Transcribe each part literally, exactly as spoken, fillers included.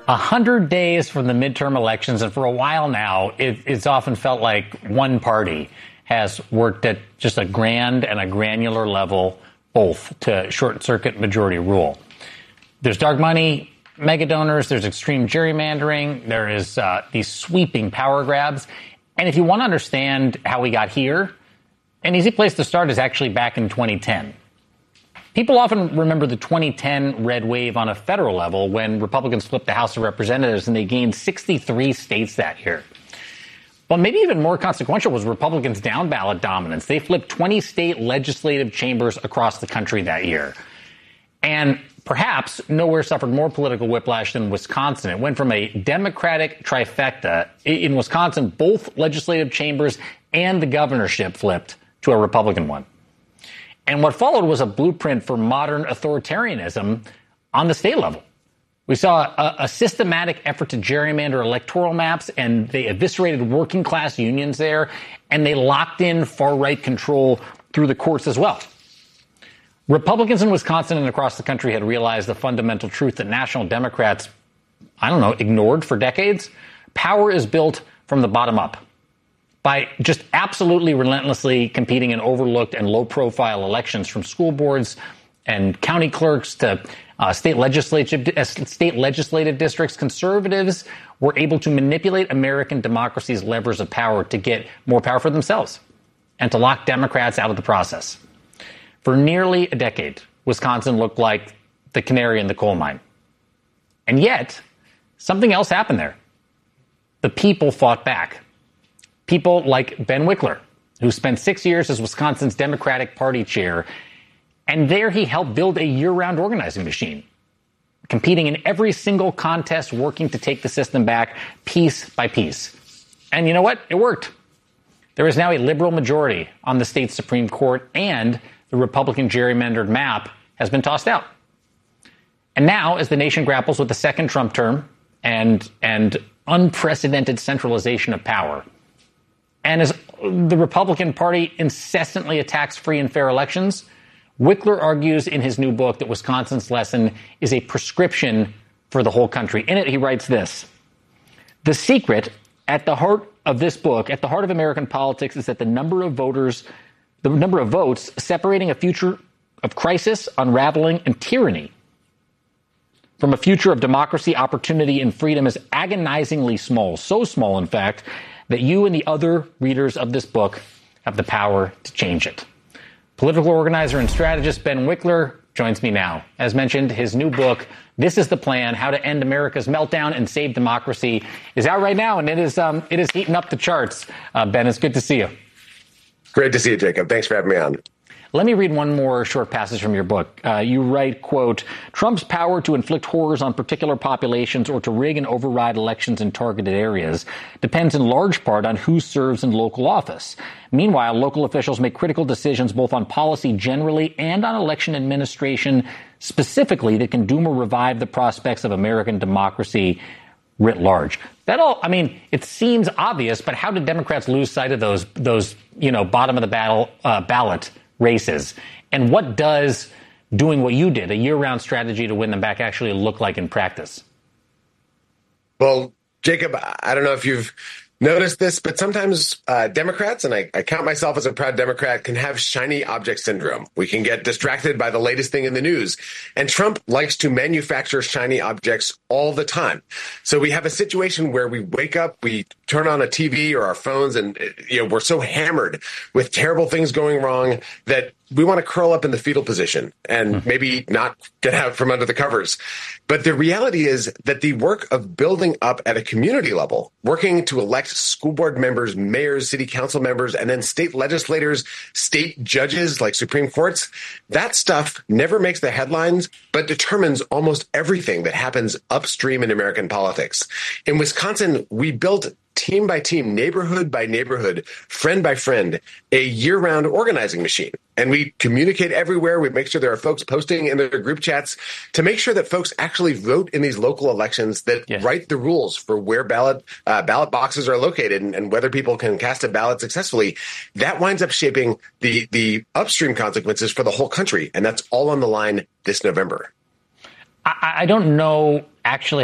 A hundred days from the midterm elections, and for a while now, it, it's often felt like one party has worked at just a grand and a granular level, both to short-circuit majority rule. There's dark money, mega donors, there's extreme gerrymandering, there is uh, these sweeping power grabs. And if you want to understand how we got here, an easy place to start is actually back in twenty ten. People often remember the twenty ten red wave on a federal level when Republicans flipped the House of Representatives and they gained sixty-three states that year. But maybe even more consequential was Republicans' down-ballot dominance. They flipped twenty state legislative chambers across the country that year. And perhaps nowhere suffered more political whiplash than Wisconsin. It went from a Democratic trifecta. In Wisconsin, both legislative chambers and the governorship flipped to a Republican one. And what followed was a blueprint for modern authoritarianism on the state level. We saw a, a systematic effort to gerrymander electoral maps, and they eviscerated working class unions there, and they locked in far-right control through the courts as well. Republicans in Wisconsin and across the country had realized the fundamental truth that national Democrats, I don't know, ignored for decades. Power is built from the bottom up. By just absolutely relentlessly competing in overlooked and low-profile elections, from school boards and county clerks to uh, state legislative uh, state legislative districts, conservatives were able to manipulate American democracy's levers of power to get more power for themselves and to lock Democrats out of the process. For nearly a decade, Wisconsin looked like the canary in the coal mine. And yet, something else happened there. The people fought back. People like Ben Wickler, who spent six years as Wisconsin's Democratic Party chair, and there he helped build a year-round organizing machine, competing in every single contest, working to take the system back piece by piece. And you know what? It worked. There is now a liberal majority on the state's Supreme Court, and the Republican gerrymandered map has been tossed out. And now, as the nation grapples with the second Trump term and, and unprecedented centralization of power, and as the Republican Party incessantly attacks free and fair elections, Wickler argues in his new book that Wisconsin's lesson is a prescription for the whole country. In it, he writes this: "The secret at the heart of this book, at the heart of American politics, is that the number of voters, the number of votes separating a future of crisis, unraveling, and tyranny from a future of democracy, opportunity, and freedom is agonizingly small. So small, in fact, that you and the other readers of this book have the power to change it." Political organizer and strategist Ben Wickler joins me now. As mentioned, his new book, This is the Plan: How to End America's Meltdown and Save Democracy, is out right now, and it is um, it is heating up the charts. Uh, Ben, it's good to see you. Great to see you, Jacob. Thanks for having me on. Let me read one more short passage from your book. Uh, you write, quote, "Trump's power to inflict horrors on particular populations or to rig and override elections in targeted areas depends in large part on who serves in local office. Meanwhile, local officials make critical decisions both on policy generally and on election administration specifically that can doom or revive the prospects of American democracy writ large." That all, I mean, it seems obvious, but how did Democrats lose sight of those, those, you know, bottom of the battle, uh, ballot races? And what does doing what you did, a year-round strategy to win them back, actually look like in practice? Well, Jacob, I don't know if you've noticed this, but sometimes uh, Democrats, and I, I count myself as a proud Democrat, can have shiny object syndrome. We can get distracted by the latest thing in the news. And Trump likes to manufacture shiny objects all the time. So we have a situation where we wake up, we turn on a T V or our phones, and you know we're so hammered with terrible things going wrong that we want to curl up in the fetal position and maybe not get out from under the covers. But the reality is that the work of building up at a community level, working to elect school board members, mayors, city council members, and then state legislators, state judges like Supreme Courts, that stuff never makes the headlines, but determines almost everything that happens upstream in American politics. In Wisconsin, we built team by team, neighborhood by neighborhood, friend by friend, a year-round organizing machine. And we communicate everywhere. We make sure there are folks posting in their group chats to make sure that folks actually vote in these local elections that yes. write the rules for where ballot uh, ballot boxes are located and, and whether people can cast a ballot successfully. That winds up shaping the, the upstream consequences for the whole country. And that's all on the line this November. I, I don't know actually how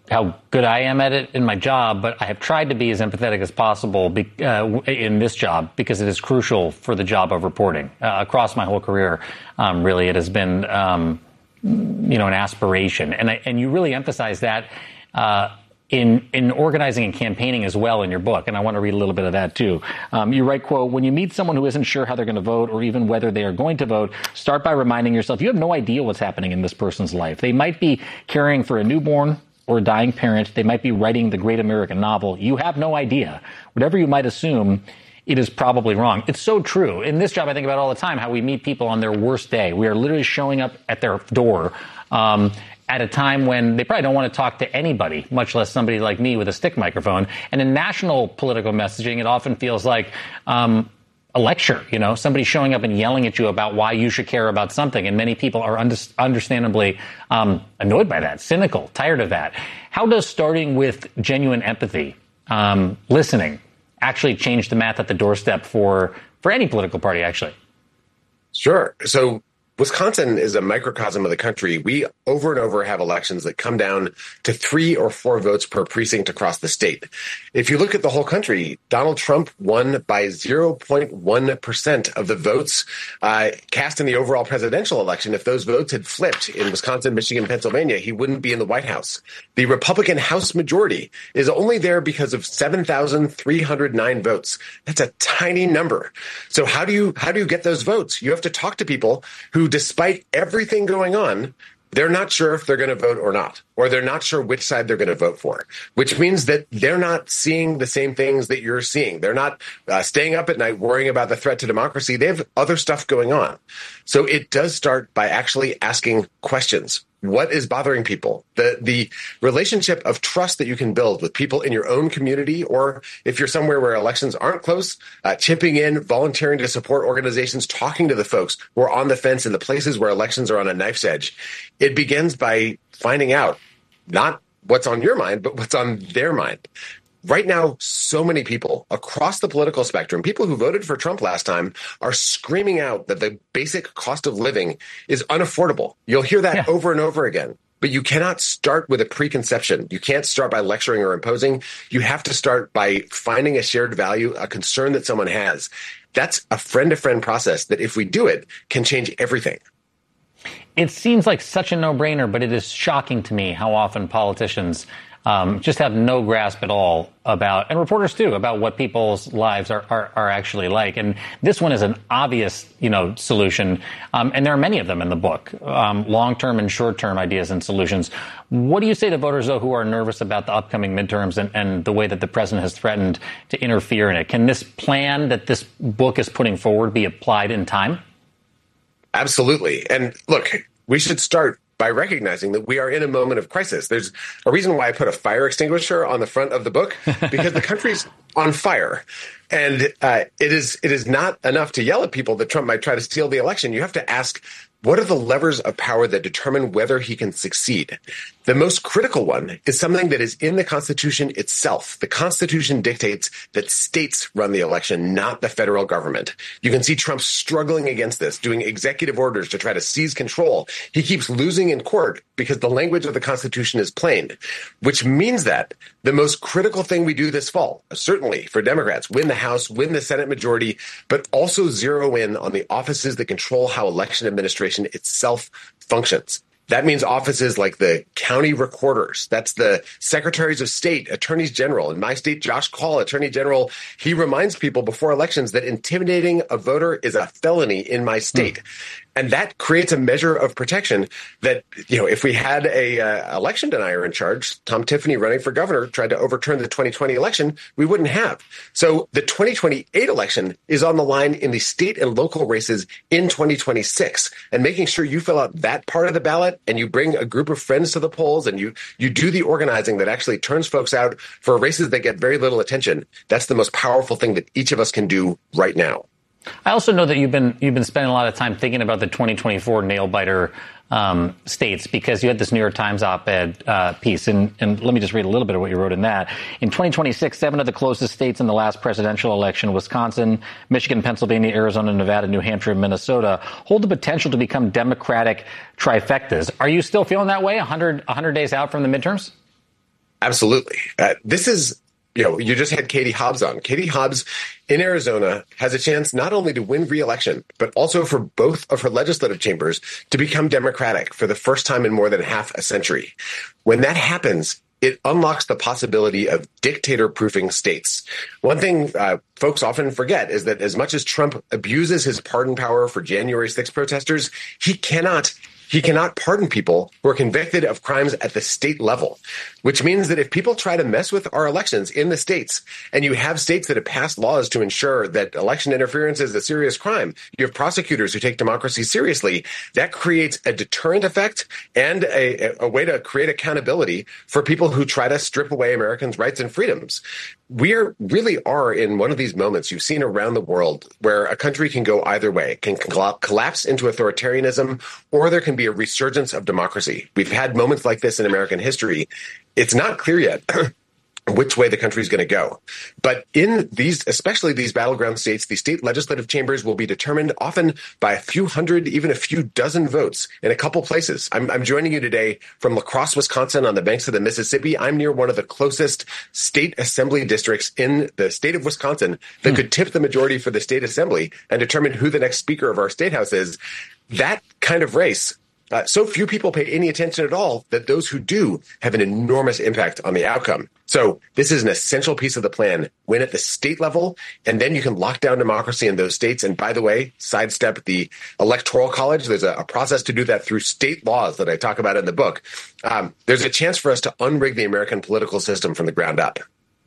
how good I am at it in my job, but I have tried to be as empathetic as possible be, uh, in this job because it is crucial for the job of reporting. Uh, across my whole career, um, really, it has been, um, you know, an aspiration. And I, and you really emphasize that uh, in in organizing and campaigning as well in your book. And I want to read a little bit of that, too. Um, you write, quote, when you meet someone who isn't sure how they're going to vote or even whether they are going to vote, start by reminding yourself you have no idea what's happening in this person's life. They might be caring for a newborn or a dying parent. They might be writing the great American novel. You have no idea. Whatever you might assume, it is probably wrong. It's so true. In this job, I think about all the time how we meet people on their worst day. We are literally showing up at their door um, at a time when they probably don't want to talk to anybody, much less somebody like me with a stick microphone. And in national political messaging, it often feels like um, a lecture, you know, somebody showing up and yelling at you about why you should care about something. And many people are under- understandably um, annoyed by that, cynical, tired of that. How does starting with genuine empathy, um, listening, actually change the math at the doorstep for, for any political party, actually? Sure. So Wisconsin is a microcosm of the country. We over and over have elections that come down to three or four votes per precinct across the state. If you look at the whole country, Donald Trump won by zero point one percent of the votes uh, cast in the overall presidential election. If those votes had flipped in Wisconsin, Michigan, Pennsylvania, he wouldn't be in the White House. The Republican House majority is only there because of seven thousand three hundred nine votes. That's a tiny number. So how do you how do you get those votes? You have to talk to people who, despite everything going on, they're not sure if they're going to vote or not, or they're not sure which side they're going to vote for, which means that they're not seeing the same things that you're seeing. They're not uh, staying up at night worrying about the threat to democracy. They have other stuff going on. So it does start by actually asking questions. What is bothering people? The the relationship of trust that you can build with people in your own community, or if you're somewhere where elections aren't close, uh, chipping in, volunteering to support organizations, talking to the folks who are on the fence in the places where elections are on a knife's edge. It begins by finding out not what's on your mind, but what's on their mind. Right now, so many people across the political spectrum, people who voted for Trump last time, are screaming out that the basic cost of living is unaffordable. You'll hear that yeah. over and over again. But you cannot start with a preconception. You can't start by lecturing or imposing. You have to start by finding a shared value, a concern that someone has. That's a friend-to-friend process that, if we do it, can change everything. It seems like such a no-brainer, but it is shocking to me how often politicians Um, just have no grasp at all about, and reporters too, about what people's lives are, are, are actually like. And this one is an obvious, you know, solution. Um, and there are many of them in the book, um, long-term and short-term ideas and solutions. What do you say to voters, though, who are nervous about the upcoming midterms and, and the way that the president has threatened to interfere in it? Can this plan that this book is putting forward be applied in time? Absolutely. And look, we should start by recognizing that we are in a moment of crisis. There's a reason why I put a fire extinguisher on the front of the book, because the country's on fire. And uh, it is it is not enough to yell at people that Trump might try to steal the election. You have to ask, what are the levers of power that determine whether he can succeed? The most critical one is something that is in the Constitution itself. The Constitution dictates that states run the election, not the federal government. You can see Trump struggling against this, doing executive orders to try to seize control. He keeps losing in court because the language of the Constitution is plain, which means that the most critical thing we do this fall, certainly for Democrats, win the House, win the Senate majority, but also zero in on the offices that control how election administration itself functions. That means offices like the county recorders. That's the secretaries of state, attorneys general. In my state, Josh Kaul, attorney general, he reminds people before elections that intimidating a voter is a felony in my state. Mm. And that creates a measure of protection that, you know, if we had a uh, election denier in charge, Tom Tiffany running for governor, tried to overturn the twenty twenty election, we wouldn't have. So the twenty twenty-eight election is on the line in the state and local races in twenty twenty-six. And making sure you fill out that part of the ballot and you bring a group of friends to the polls and you you do the organizing that actually turns folks out for races that get very little attention, that's the most powerful thing that each of us can do right now. I also know that you've been you've been spending a lot of time thinking about the twenty twenty-four nail-biter um, states, because you had this New York Times op-ed uh, piece. And, and let me just read a little bit of what you wrote in that. In twenty twenty-six, seven of the closest states in the last presidential election, Wisconsin, Michigan, Pennsylvania, Arizona, Nevada, New Hampshire, and Minnesota, hold the potential to become Democratic trifectas. Are you still feeling that way one hundred, one hundred days out from the midterms? Absolutely. Uh, this is, you know, you just had Katie Hobbs on. Katie Hobbs in Arizona has a chance not only to win re-election, but also for both of her legislative chambers to become Democratic for the first time in more than half a century. When that happens, it unlocks the possibility of dictator-proofing states. One thing uh, folks often forget is that as much as Trump abuses his pardon power for January sixth protesters, he cannot He cannot pardon people who are convicted of crimes at the state level, which means that if people try to mess with our elections in the states, and you have states that have passed laws to ensure that election interference is a serious crime, you have prosecutors who take democracy seriously, that creates a deterrent effect and a, a way to create accountability for people who try to strip away Americans' rights and freedoms. We are really are in one of these moments you've seen around the world where a country can go either way, can collapse into authoritarianism, or there can be a resurgence of democracy. We've had moments like this in American history. It's not clear yet which way the country is going to go. But in these, especially these battleground states, the state legislative chambers will be determined often by a few hundred, even a few dozen votes in a couple places. I'm, I'm joining you today from La Crosse, Wisconsin, on the banks of the Mississippi. I'm near one of the closest state assembly districts in the state of Wisconsin that hmm. could tip the majority for the state assembly and determine who the next speaker of our state house is. That kind of race, Uh, so few people pay any attention at all that those who do have an enormous impact on the outcome. So this is an essential piece of the plan. Win at the state level, and then you can lock down democracy in those states. And by the way, sidestep the Electoral College. There's a, a process to do that through state laws that I talk about in the book. Um, there's a chance for us to unrig the American political system from the ground up.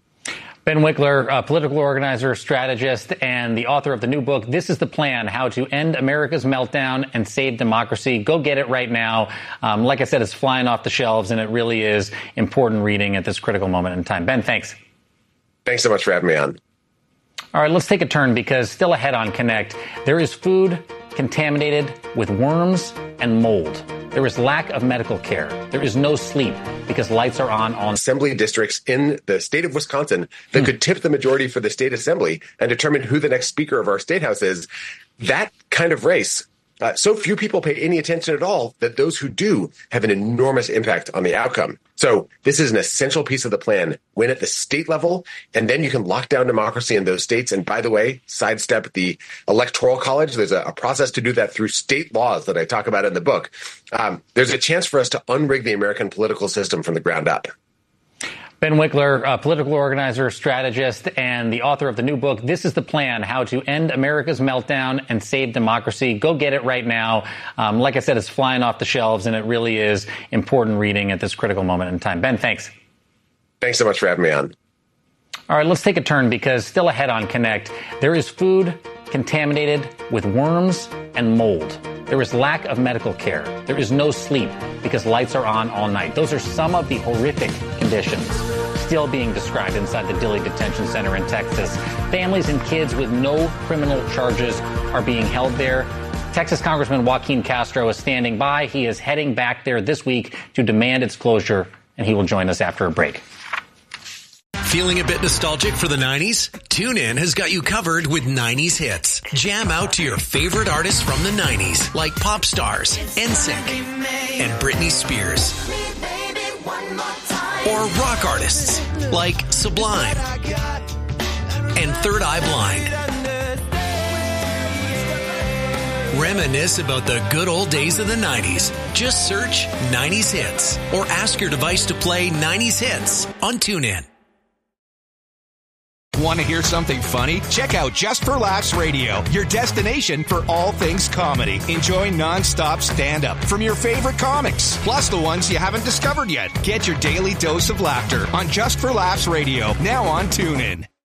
Ben Wickler, a political organizer, strategist, and the author of the new book, This is the Plan, How to End America's Meltdown and Save Democracy. Go get it right now. Um, like I said, it's flying off the shelves, and it really is important reading at this critical moment in time. Ben, thanks. Thanks so much for having me on. All right, let's take a turn because still ahead on Connect, there is food contaminated with worms and mold. There is lack of medical care. There is no sleep because lights are on on assembly districts in the state of Wisconsin that hmm. could tip the majority for the state assembly and determine who the next speaker of our state house is. That kind of race, uh, so few people pay any attention at all that those who do have an enormous impact on the outcome. So this is an essential piece of the plan. Win at the state level, and then you can lock down democracy in those states. And by the way, sidestep the Electoral College. There's a, a process to do that through state laws that I talk about in the book. Um, there's a chance for us to unrig the American political system from the ground up. Ben Wickler, a political organizer, strategist, and the author of the new book, This is the Plan, How to End America's Meltdown and Save Democracy. Go get it right now. Um, like I said, it's flying off the shelves, and it really is important reading at this critical moment in time. Ben, thanks. Thanks so much for having me on. All right, let's take a turn because still ahead on Connect, there is food contaminated with worms and mold. There is lack of medical care. There is no sleep because lights are on all night. Those are some of the horrific conditions still being described inside the Dilley Detention Center in Texas. Families and kids with no criminal charges are being held there. Texas Congressman Joaquin Castro is standing by. He is heading back there this week to demand its closure, and he will join us after a break. Feeling a bit nostalgic for the nineties? TuneIn has got you covered with nineties hits. Jam out to your favorite artists from the nineties, like pop stars, N Sync, and Britney Spears. Or rock artists, like Sublime and Third Eye Blind. Reminisce about the good old days of the nineties. Just search nineties hits or ask your device to play nineties hits on TuneIn. Want to hear something funny? Check out Just for Laughs Radio, your destination for all things comedy. Enjoy non-stop stand-up from your favorite comics, plus the ones you haven't discovered yet. Get your daily dose of laughter on Just for Laughs Radio, now on TuneIn.